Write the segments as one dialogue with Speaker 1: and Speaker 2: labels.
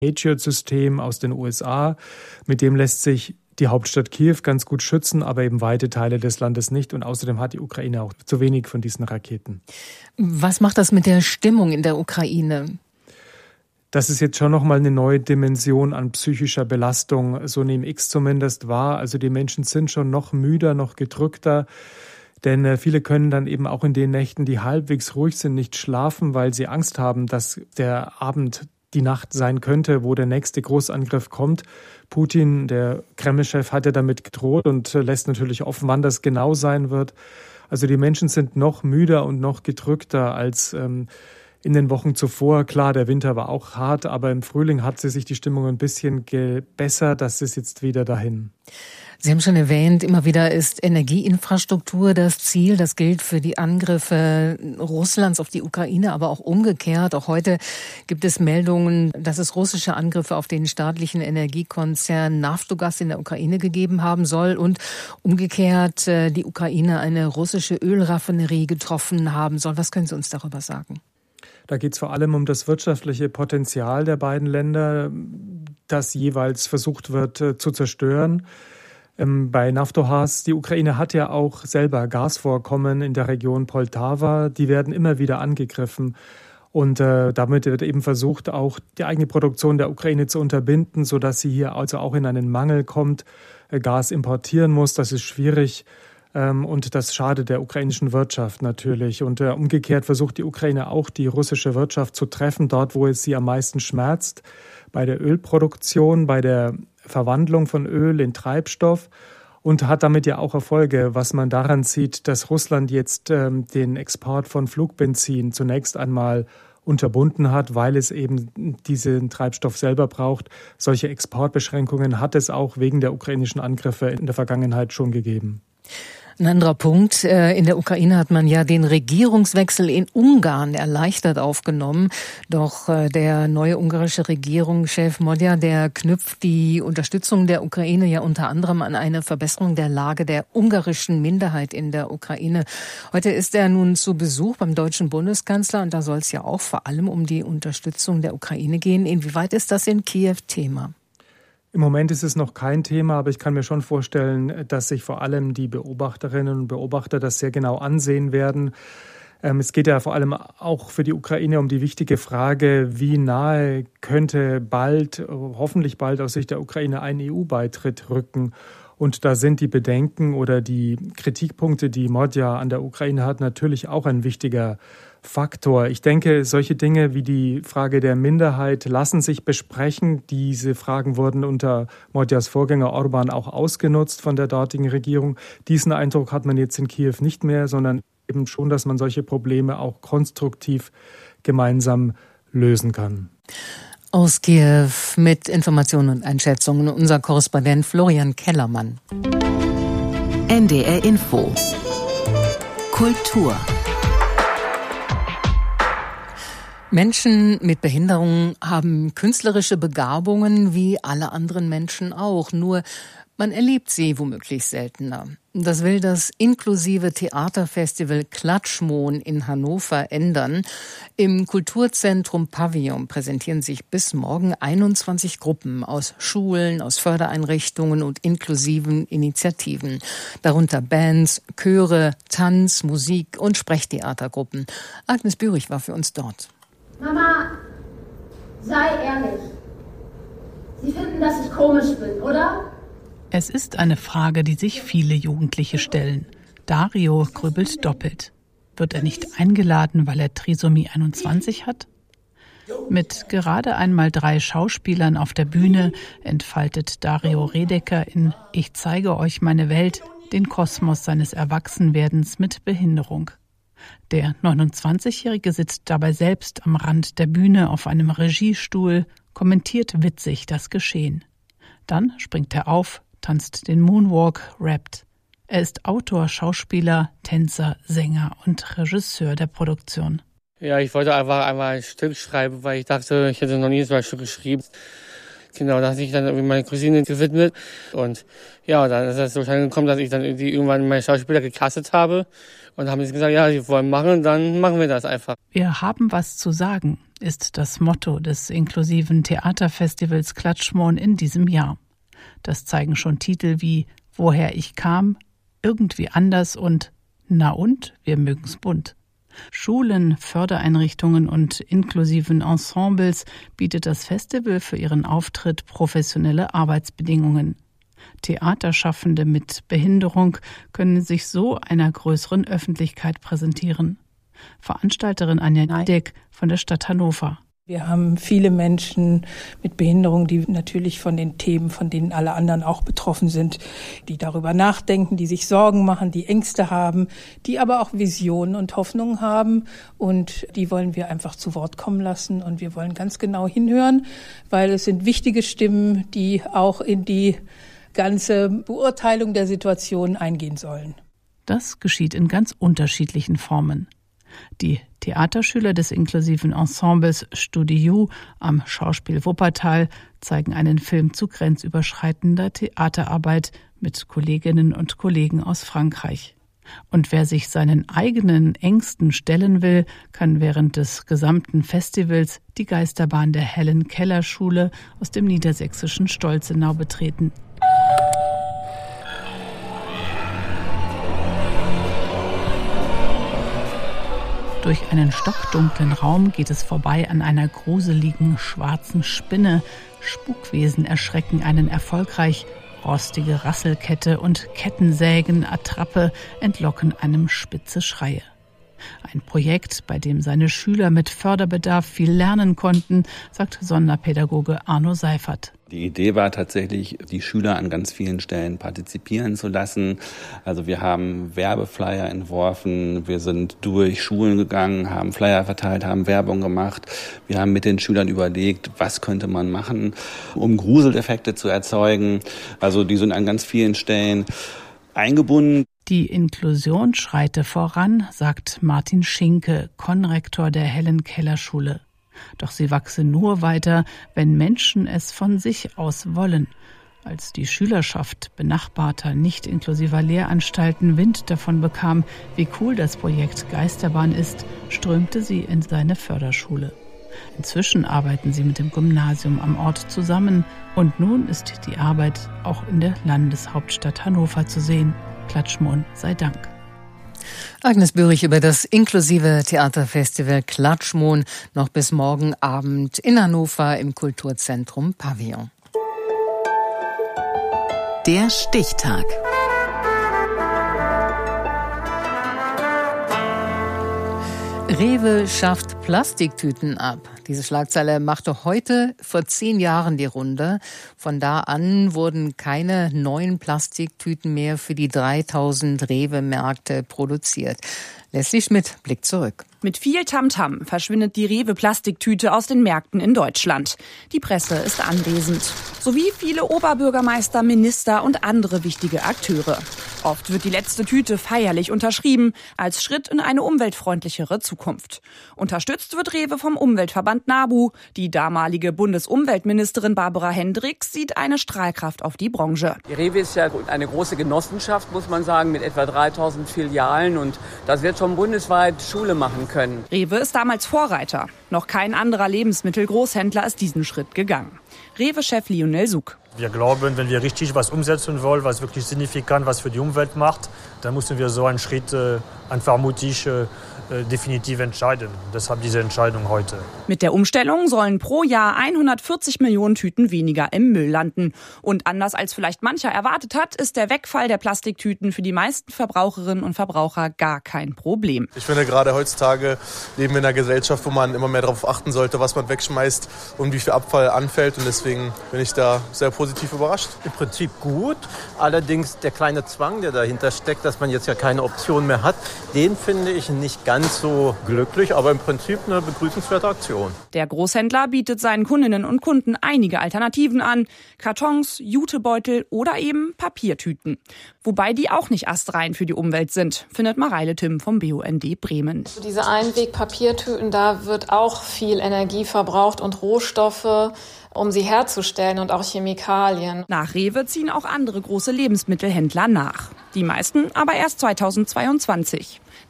Speaker 1: Patriot-System aus den USA. Mit dem lässt sich die Hauptstadt Kiew ganz gut schützen, aber eben weite Teile des Landes nicht. Und außerdem hat die Ukraine auch zu wenig von diesen Raketen.
Speaker 2: Was macht das mit der Stimmung in der Ukraine?
Speaker 1: Das ist jetzt schon nochmal eine neue Dimension an psychischer Belastung. So nehme ich es zumindest wahr. Also die Menschen sind schon noch müder, noch gedrückter. Denn viele können dann eben auch in den Nächten, die halbwegs ruhig sind, nicht schlafen, weil sie Angst haben, dass der Abend die Nacht sein könnte, wo der nächste Großangriff kommt. Putin, der Kreml-Chef, hat ja damit gedroht und lässt natürlich offen, wann das genau sein wird. Also die Menschen sind noch müder und noch gedrückter als in den Wochen zuvor. Klar, der Winter war auch hart, aber im Frühling hat sich die Stimmung ein bisschen gebessert. Das ist jetzt wieder dahin.
Speaker 2: Sie haben schon erwähnt, immer wieder ist Energieinfrastruktur das Ziel. Das gilt für die Angriffe Russlands auf die Ukraine, aber auch umgekehrt. Auch heute gibt es Meldungen, dass es russische Angriffe auf den staatlichen Energiekonzern Naftogaz in der Ukraine gegeben haben soll und umgekehrt die Ukraine eine russische Ölraffinerie getroffen haben soll. Was können Sie uns darüber sagen?
Speaker 1: Da geht es vor allem um das wirtschaftliche Potenzial der beiden Länder, das jeweils versucht wird zu zerstören. Bei Naftogaz, die Ukraine hat ja auch selber Gasvorkommen in der Region Poltawa, die werden immer wieder angegriffen. Und damit wird eben versucht, auch die eigene Produktion der Ukraine zu unterbinden, sodass sie hier also auch in einen Mangel kommt, Gas importieren muss. Das ist schwierig und das schadet der ukrainischen Wirtschaft natürlich. Und umgekehrt versucht die Ukraine auch, die russische Wirtschaft zu treffen, dort, wo es sie am meisten schmerzt, bei der Ölproduktion, bei der Verwandlung von Öl in Treibstoff und hat damit ja auch Erfolge, was man daran sieht, dass Russland jetzt den Export von Flugbenzin zunächst einmal unterbunden hat, weil es eben diesen Treibstoff selber braucht. Solche Exportbeschränkungen hat es auch wegen der ukrainischen Angriffe in der Vergangenheit schon gegeben.
Speaker 2: Ein anderer Punkt. In der Ukraine hat man ja den Regierungswechsel in Ungarn erleichtert aufgenommen. Doch der neue ungarische Regierungschef Magyar, der knüpft die Unterstützung der Ukraine ja unter anderem an eine Verbesserung der Lage der ungarischen Minderheit in der Ukraine. Heute ist er nun zu Besuch beim deutschen Bundeskanzler und da soll es ja auch vor allem um die Unterstützung der Ukraine gehen. Inwieweit ist das in Kiew Thema?
Speaker 1: Im Moment ist es noch kein Thema, aber ich kann mir schon vorstellen, dass sich vor allem die Beobachterinnen und Beobachter das sehr genau ansehen werden. Es geht ja vor allem auch für die Ukraine um die wichtige Frage, wie nahe könnte hoffentlich bald aus Sicht der Ukraine ein EU-Beitritt rücken. Und da sind die Bedenken oder die Kritikpunkte, die Magyar an der Ukraine hat, natürlich auch ein wichtiger Faktor. Ich denke, solche Dinge wie die Frage der Minderheit lassen sich besprechen. Diese Fragen wurden unter Magyars Vorgänger Orbán auch ausgenutzt von der dortigen Regierung. Diesen Eindruck hat man jetzt in Kiew nicht mehr, sondern eben schon, dass man solche Probleme auch konstruktiv gemeinsam lösen kann.
Speaker 2: Aus Kiew mit Informationen und Einschätzungen unser Korrespondent Florian Kellermann.
Speaker 3: NDR Info Kultur.
Speaker 2: Menschen mit Behinderungen haben künstlerische Begabungen wie alle anderen Menschen auch, nur man erlebt sie womöglich seltener. Das will das inklusive Theaterfestival Klatschmohn in Hannover ändern. Im Kulturzentrum Pavillon präsentieren sich bis morgen 21 Gruppen aus Schulen, aus Fördereinrichtungen und inklusiven Initiativen. Darunter Bands, Chöre, Tanz-, Musik- und Sprechtheatergruppen. Agnes Bürich war für uns dort.
Speaker 4: Mama, sei ehrlich. Sie finden, dass ich komisch bin, oder?
Speaker 5: Es ist eine Frage, die sich viele Jugendliche stellen. Dario grübelt doppelt. Wird er nicht eingeladen, weil er Trisomie 21 hat? Mit gerade einmal 3 Schauspielern auf der Bühne entfaltet Dario Redeker in Ich zeige euch meine Welt den Kosmos seines Erwachsenwerdens mit Behinderung. Der 29-Jährige sitzt dabei selbst am Rand der Bühne auf einem Regiestuhl, kommentiert witzig das Geschehen. Dann springt er auf, tanzt den Moonwalk, rappt. Er ist Autor, Schauspieler, Tänzer, Sänger und Regisseur der Produktion.
Speaker 6: Ja, ich wollte einfach einmal ein Stück schreiben, weil ich dachte, ich hätte noch nie so ein Stück geschrieben. Genau, da hat sich dann irgendwie meine Cousine gewidmet. Und ja, dann ist es so schnell gekommen, dass ich dann irgendwie irgendwann meine Schauspieler gecastet habe. Und haben sie gesagt, ja, sie wollen machen, dann machen wir das einfach.
Speaker 5: Wir haben was zu sagen. ist das Motto des inklusiven Theaterfestivals Klatschmohn in diesem Jahr. Das zeigen schon Titel wie »Woher ich kam«, »Irgendwie anders« und »Na und, wir mögen's bunt«. Schulen, Fördereinrichtungen und inklusiven Ensembles bietet das Festival für ihren Auftritt professionelle Arbeitsbedingungen. Theaterschaffende mit Behinderung können sich so einer größeren Öffentlichkeit präsentieren. Veranstalterin Anja Neideck von der Stadt Hannover.
Speaker 7: Wir haben viele Menschen mit Behinderung, die natürlich von den Themen, von denen alle anderen auch betroffen sind, die darüber nachdenken, die sich Sorgen machen, die Ängste haben, die aber auch Visionen und Hoffnungen haben. Und die wollen wir einfach zu Wort kommen lassen. Und wir wollen ganz genau hinhören, weil es sind wichtige Stimmen, die auch in die ganze Beurteilung der Situation eingehen sollen.
Speaker 5: Das geschieht in ganz unterschiedlichen Formen. Die Theaterschüler des inklusiven Ensembles Studio am Schauspiel Wuppertal zeigen einen Film zu grenzüberschreitender Theaterarbeit mit Kolleginnen und Kollegen aus Frankreich. Und wer sich seinen eigenen Ängsten stellen will, kann während des gesamten Festivals die Geisterbahn der Helen-Keller-Schule aus dem niedersächsischen Stolzenau betreten. Durch einen stockdunklen Raum geht es vorbei an einer gruseligen schwarzen Spinne. Spukwesen erschrecken einen erfolgreich. Rostige Rasselkette und Kettensägen, Attrappe entlocken einem spitze Schreie. Ein Projekt, bei dem seine Schüler mit Förderbedarf viel lernen konnten, sagt Sonderpädagoge Arno Seifert.
Speaker 8: Die Idee war tatsächlich, die Schüler an ganz vielen Stellen partizipieren zu lassen. Also wir haben Werbeflyer entworfen, wir sind durch Schulen gegangen, haben Flyer verteilt, haben Werbung gemacht. Wir haben mit den Schülern überlegt, was könnte man machen, um Gruseleffekte zu erzeugen. Also die sind an ganz vielen Stellen eingebunden.
Speaker 5: Die Inklusion schreite voran, sagt Martin Schinke, Konrektor der Helen-Keller-Schule. Doch sie wachse nur weiter, wenn Menschen es von sich aus wollen. Als die Schülerschaft benachbarter, nicht inklusiver Lehranstalten Wind davon bekam, wie cool das Projekt Geisterbahn ist, strömte sie in seine Förderschule. Inzwischen arbeiten sie mit dem Gymnasium am Ort zusammen und nun ist die Arbeit auch in der Landeshauptstadt Hannover zu sehen. Klatschmohn sei Dank.
Speaker 2: Agnes Bürich über das inklusive Theaterfestival Klatschmohn noch bis morgen Abend in Hannover im Kulturzentrum Pavillon.
Speaker 3: Der Stichtag.
Speaker 2: Rewe schafft Plastiktüten ab. Diese Schlagzeile machte heute vor 10 Jahren die Runde. Von da an wurden keine neuen Plastiktüten mehr für die 3000 Rewe-Märkte produziert. Leslie Schmidt blickt zurück.
Speaker 9: Mit viel Tamtam verschwindet die Rewe-Plastiktüte aus den Märkten in Deutschland. Die Presse ist anwesend. Sowie viele Oberbürgermeister, Minister und andere wichtige Akteure. Oft wird die letzte Tüte feierlich unterschrieben, als Schritt in eine umweltfreundlichere Zukunft. Unterstützt wird Rewe vom Umweltverband NABU. Die damalige Bundesumweltministerin Barbara Hendricks sieht eine Strahlkraft auf die Branche.
Speaker 10: Die Rewe ist ja eine große Genossenschaft, muss man sagen, mit etwa 3000 Filialen. Und das wird schon bundesweit Schule machen können.
Speaker 9: Rewe ist damals Vorreiter. Noch kein anderer Lebensmittelgroßhändler ist diesen Schritt gegangen. Rewe-Chef Lionel Suk.
Speaker 11: Wir glauben, wenn wir richtig was umsetzen wollen, was wirklich signifikant was für die Umwelt macht, dann müssen wir so einen Schritt einfach mutig definitiv entscheiden. Deshalb diese Entscheidung heute.
Speaker 9: Mit der Umstellung sollen pro Jahr 140 Millionen Tüten weniger im Müll landen. Und anders als vielleicht mancher erwartet hat, ist der Wegfall der Plastiktüten für die meisten Verbraucherinnen und Verbraucher gar kein Problem.
Speaker 12: Ich finde, gerade heutzutage leben wir in einer Gesellschaft, wo man immer mehr darauf achten sollte, was man wegschmeißt und wie viel Abfall anfällt. Und deswegen bin ich da sehr positiv überrascht.
Speaker 13: Im Prinzip gut. Allerdings der kleine Zwang, der dahinter steckt, dass man jetzt ja keine Option mehr hat, den finde ich nicht ganz so glücklich, aber im Prinzip eine begrüßenswerte Aktion.
Speaker 9: Der Großhändler bietet seinen Kundinnen und Kunden einige Alternativen an. Kartons, Jutebeutel oder eben Papiertüten. Wobei die auch nicht astrein für die Umwelt sind, findet Mareile Timm vom BUND Bremen.
Speaker 14: Diese Einweg-Papiertüten, da wird auch viel Energie verbraucht und Rohstoffe, um sie herzustellen und auch Chemikalien.
Speaker 9: Nach Rewe ziehen auch andere große Lebensmittelhändler nach. Die meisten aber erst 2022.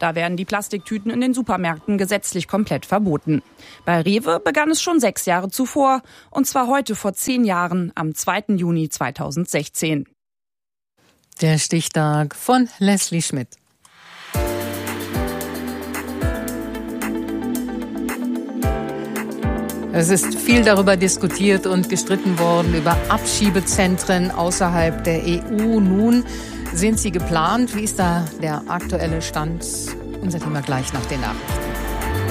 Speaker 9: Da werden die Plastiktüten in den Supermärkten gesetzlich komplett verboten. Bei Rewe begann es schon 6 Jahre zuvor, und zwar heute vor 10 Jahren, am 2. Juni 2016.
Speaker 2: Der Stichtag von Leslie Schmidt. Es ist viel darüber diskutiert und gestritten worden, über Abschiebezentren außerhalb der EU. Nun sind sie geplant. Wie ist da der aktuelle Stand? Unser Thema gleich nach den Nachrichten.